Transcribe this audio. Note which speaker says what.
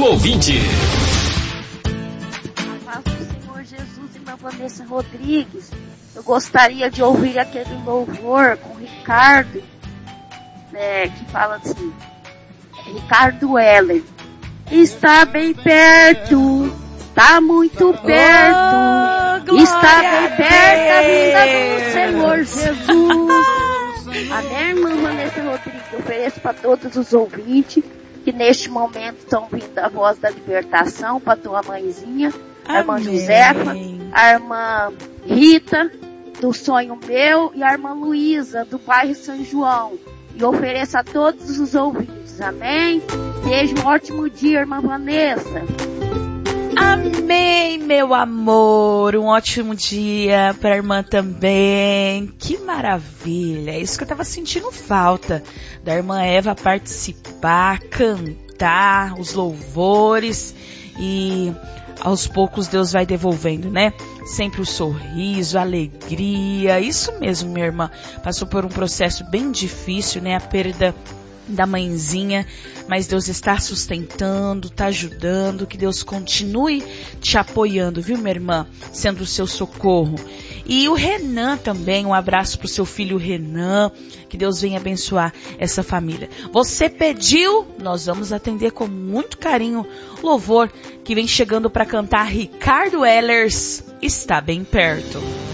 Speaker 1: último ouvinte.
Speaker 2: A paz do Senhor Jesus, irmã Vanessa Rodrigues. Eu gostaria de ouvir aquele louvor com o Ricardo, que fala assim, Ricardo Heller. Está bem perto, está muito perto, está bem perto a vinda do Senhor Jesus. Amém, irmã Vanessa Rodrigues? Eu ofereço para todos os ouvintes que neste momento estão ouvindo a voz da libertação, para tua mãezinha, a irmã Josefa, a irmã Rita, do Sonho Meu, e a irmã Luísa, do bairro São João. E ofereço a todos os ouvintes. Amém? Seja um ótimo dia, irmã Vanessa.
Speaker 3: Amém, meu amor. Um ótimo dia para a irmã também. Que maravilha. É isso que eu estava sentindo falta. Da irmã Eva participar, cantar os louvores. E aos poucos Deus vai devolvendo, né? Sempre o sorriso, a alegria. Isso mesmo, minha irmã. Passou por um processo bem difícil, né? A perda da mãezinha, mas Deus está sustentando, está ajudando, que Deus continue te apoiando, viu, minha irmã? Sendo o seu socorro. E o Renan também, um abraço pro seu filho Renan, que Deus venha abençoar essa família. Você pediu, nós vamos atender com muito carinho o louvor que vem chegando para cantar Ricardo Ehlers, Está Bem Perto.